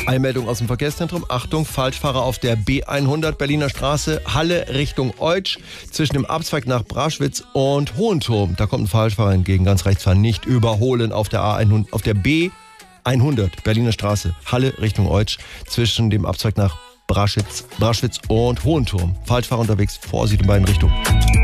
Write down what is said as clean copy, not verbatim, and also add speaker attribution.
Speaker 1: Eilmeldung aus dem Verkehrszentrum. Achtung, Falschfahrer auf der B100 Berliner Straße, Halle Richtung Eutsch, zwischen dem Abzweig nach Braschwitz und Hohenturm. Da kommt ein Falschfahrer entgegen, ganz rechts fahren, nicht überholen auf der A100, auf der B100 Berliner Straße, Halle Richtung Eutsch, zwischen dem Abzweig nach Braschwitz und Hohenturm. Falschfahrer unterwegs, Vorsicht in beiden Richtungen.